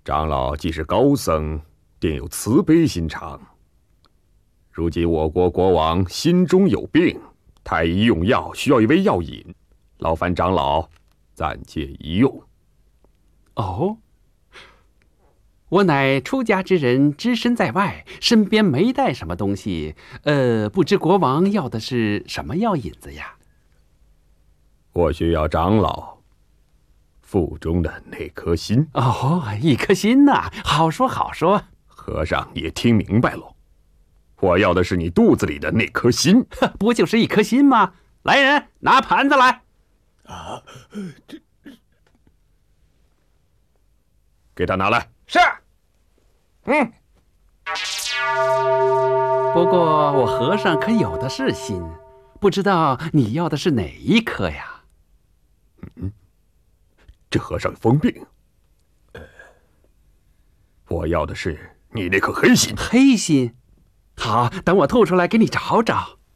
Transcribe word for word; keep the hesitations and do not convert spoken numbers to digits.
长老既是高僧，定有慈悲心肠。如今我国国王心中有病，太医用药需要一味药引，劳烦长老暂借一用。 哦，我乃出家之人，只身在外，身边没带什么东西。呃，不知国王要的是什么药引子呀？ 我需要长老腹中的那颗心。 哦，一颗心呐、啊，好说好说。 和尚也听明白喽，我要的是你肚子里的那颗心。 不就是一颗心吗？来人，拿盘子来。 啊，这， 给他拿来。 是。嗯。 不过我和尚可有的是心，不知道你要的是哪一颗呀？ 嗯，这和尚疯病。呃，我要的是你那颗黑心。 黑心？好，等我吐出来给你找找。